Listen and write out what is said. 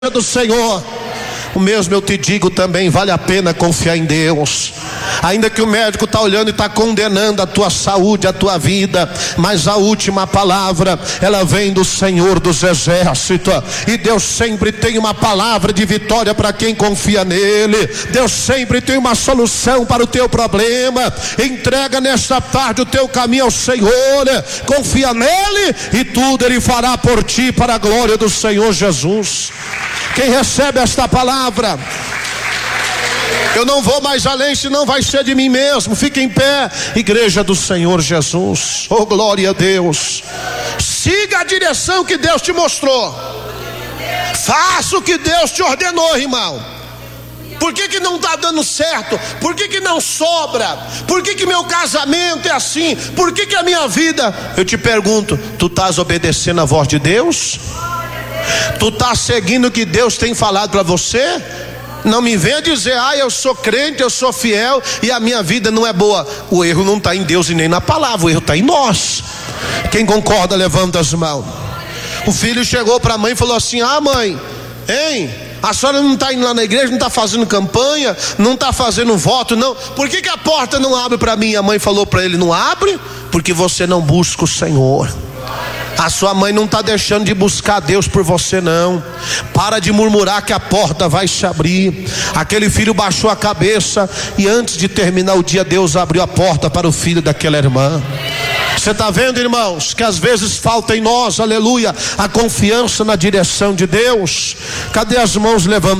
do Senhor. O mesmo eu te digo também, vale a pena confiar em Deus. Ainda que o médico está olhando e está condenando a tua saúde, a tua vida, mas a última palavra, ela vem do Senhor dos Exércitos. E Deus sempre tem uma palavra de vitória para quem confia nele. Deus sempre tem uma solução para o teu problema. Entrega nesta tarde o teu caminho ao Senhor, confia nele e tudo ele fará por ti, para a glória do Senhor Jesus. Quem recebe esta palavra, eu não vou mais além, senão vai ser de mim mesmo. Fique em pé, igreja do Senhor Jesus. Oh, glória a Deus. Siga a direção que Deus te mostrou. Faça o que Deus te ordenou, irmão. Por que não está dando certo? Por que não sobra? Por que meu casamento é assim? Por que a minha vida? Eu te pergunto, tu estás obedecendo a voz de Deus? Tu está seguindo o que Deus tem falado para você? Não me venha dizer, eu sou crente, eu sou fiel e a minha vida não é boa. O erro não está em Deus e nem na palavra, o erro está em nós. Quem concorda, levanta as mãos. O filho chegou para a mãe e falou assim: mãe, a senhora não está indo lá na igreja, não está fazendo campanha, não está fazendo voto, não. Por que a porta não abre para mim? A mãe falou para ele: não abre porque você não busca o Senhor. A sua mãe não está deixando de buscar Deus por você, não. Para de murmurar que a porta vai se abrir. Aquele filho baixou a cabeça e antes de terminar o dia, Deus abriu a porta para o filho daquela irmã. Você está vendo, irmãos, que às vezes falta em nós, aleluia, a confiança na direção de Deus. Cadê as mãos levantadas?